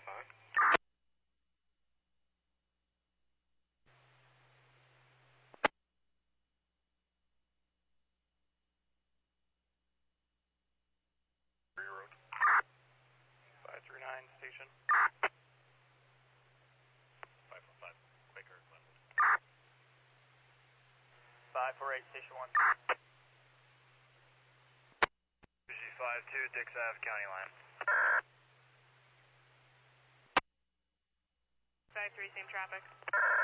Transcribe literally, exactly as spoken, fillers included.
fine. Road. five three nine, station. five four five, Quaker, Glenwood. five four eight, station one. B G five two, Dix Ave, county line. five three, same traffic.